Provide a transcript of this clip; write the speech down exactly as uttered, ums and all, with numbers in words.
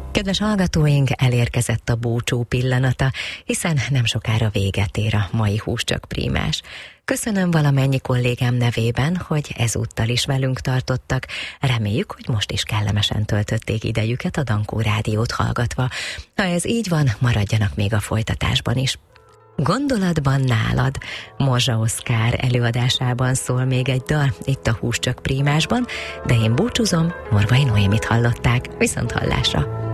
Kedves hallgatóink, elérkezett a búcsú pillanata, hiszen nem sokára véget ér a mai Hús csak Prímás. Köszönöm valamennyi kollégám nevében, hogy ezúttal is velünk tartottak. Reméljük, hogy most is kellemesen töltötték idejüket a Dankó Rádiót hallgatva. Ha ez így van, maradjanak még a folytatásban is. Gondolatban nálad, Morzsa Oszkár előadásában szól még egy dal itt a Hús csak Prímásban, de én búcsúzom, Morvai Noémit hallották. Viszont hallásra!